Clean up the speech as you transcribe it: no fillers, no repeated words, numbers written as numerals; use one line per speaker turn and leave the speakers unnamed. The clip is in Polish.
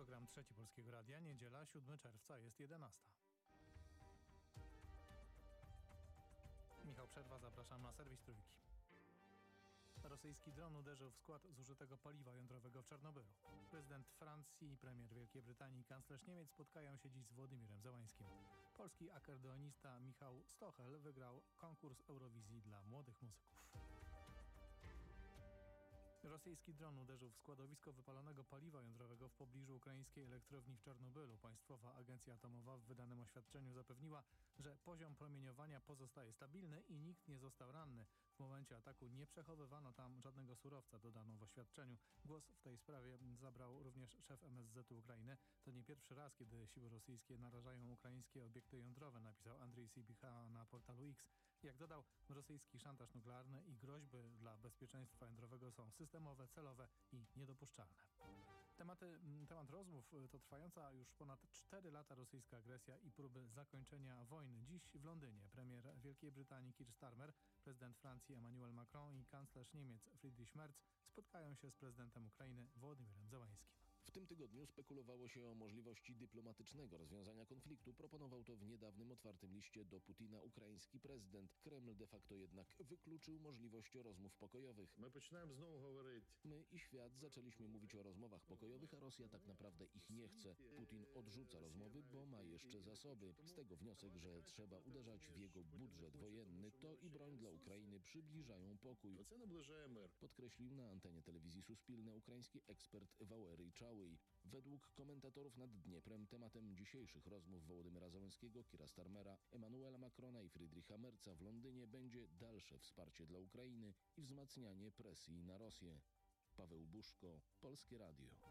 program Trzeci Polskiego Radia. Niedziela, 7 czerwca, jest 11. Michał Przerwa, zapraszam na serwis Trójki. Rosyjski dron uderzył w skład zużytego paliwa jądrowego w Czarnobylu. Prezydent Francji, premier Wielkiej Brytanii i kanclerz Niemiec spotkają się dziś z Włodymirem Zełańskim. Polski akordeonista Michał Stochel wygrał konkurs Eurowizji dla młodych muzyków. Rosyjski dron uderzył w składowisko wypalonego paliwa jądrowego w pobliżu ukraińskiej elektrowni w Czarnobylu. Państwowa Agencja Atomowa w wydanym oświadczeniu zapewniła, że poziom promieniowania pozostaje stabilny i nikt nie został ranny. W momencie ataku nie przechowywano tam żadnego surowca, dodano w oświadczeniu. Głos w tej sprawie zabrał również szef MSZ-u Ukrainy. To nie pierwszy raz, kiedy siły rosyjskie narażają ukraińskie obiekty jądrowe, napisał Andrzej Sybicha na portalu X. Jak dodał, rosyjski szantaż nuklearny i groźby dla bezpieczeństwa jądrowego są systemowe, celowe i niedopuszczalne. Temat rozmów to trwająca już ponad 4 lata rosyjska agresja i próby zakończenia wojny. Dziś w Londynie premier Wielkiej Brytanii Keir Starmer, prezydent Francji Emmanuel Macron i kanclerz Niemiec Friedrich Merz spotkają się z prezydentem Ukrainy Wołodymirem Zełańskim.
W tym tygodniu spekulowało się o możliwości dyplomatycznego rozwiązania konfliktu. Proponował to w niedawnym otwartym liście do Putina ukraiński prezydent. Kreml de facto jednak wykluczył możliwość rozmów pokojowych. My i świat zaczęliśmy mówić o rozmowach pokojowych, a Rosja tak naprawdę ich nie chce. Putin odrzuca rozmowy, bo ma jeszcze zasoby. Z tego wniosek, że trzeba uderzać w jego budżet wojenny. To i broń dla Ukrainy przybliżają pokój. Podkreślił na antenie telewizji Suspilne ukraiński ekspert Wałery Czały. Według komentatorów nad Dnieprem tematem dzisiejszych rozmów Wołodymyra Zełańskiego, Keira Starmera, Emmanuela Macrona i Friedricha Merza w Londynie będzie dalsze wsparcie dla Ukrainy i wzmacnianie presji na Rosję. Paweł Buszko, Polskie Radio.